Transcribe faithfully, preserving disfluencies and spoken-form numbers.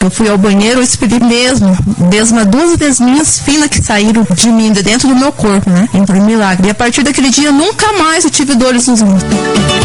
que eu fui ao banheiro, eu expeli mesmo, mesmo duas vesminhas finas que saíram de mim, de dentro do meu corpo, né? Então, um milagre. E a partir daquele dia, nunca mais eu tive dores nos rins.